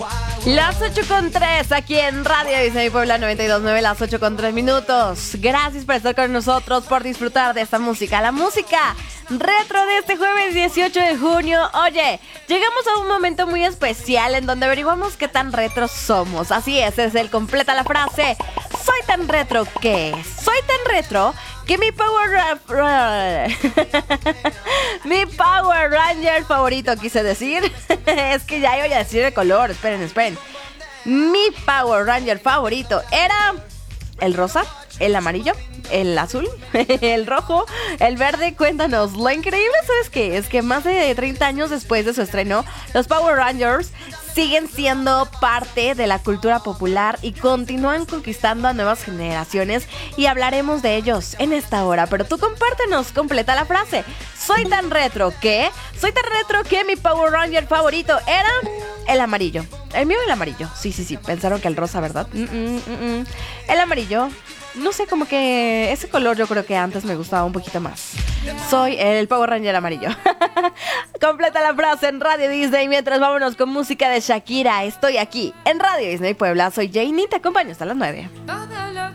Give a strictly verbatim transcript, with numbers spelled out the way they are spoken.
Las ocho con tres aquí en Radio Disney Puebla noventa y dos punto nueve, las ocho con tres minutos. Gracias por estar con nosotros, por disfrutar de esta música. La música retro de este jueves dieciocho de junio. Oye, llegamos a un momento muy especial en donde averiguamos qué tan retro somos. Así es, es el completa la frase. Soy tan retro que... Soy tan retro que mi Power... mi Power Ranger favorito, quise decir. Es que ya iba a decir de color. Esperen, esperen. Mi Power Ranger favorito era el rosa, el amarillo, el azul, el rojo, el verde. Cuéntanos, lo increíble, ¿sabes qué? Es que más de treinta años después de su estreno, los Power Rangers siguen siendo parte de la cultura popular y continúan conquistando a nuevas generaciones, y hablaremos de ellos en esta hora. Pero tú compártenos, completa la frase. Soy tan retro que... Soy tan retro que mi Power Ranger favorito era el amarillo. El mío el amarillo. Sí, sí, sí. Pensaron que el rosa, ¿verdad? Mm, mm, mm, mm. El amarillo. No sé, como que ese color yo creo que antes me gustaba un poquito más. Soy el Power Ranger amarillo. Completa la frase en Radio Disney. Mientras vámonos con música de Shakira. Estoy aquí en Radio Disney Puebla. Soy Janie, te acompaño hasta las nueve.